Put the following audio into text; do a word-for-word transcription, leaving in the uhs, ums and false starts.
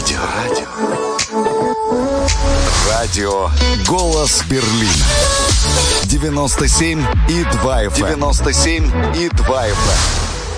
Радио. Радио. Радио «Голос Берлина». девяносто семь и два эф эм. девяносто семь и два эф эм.